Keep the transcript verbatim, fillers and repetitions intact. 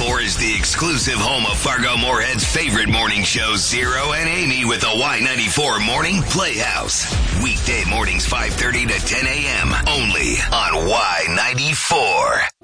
ninety-four is the exclusive home of Fargo Moorhead's favorite morning show, Zero and Amy, with the Y ninety-four Morning Playhouse. Weekday mornings five thirty to ten a.m. only on Y ninety-four.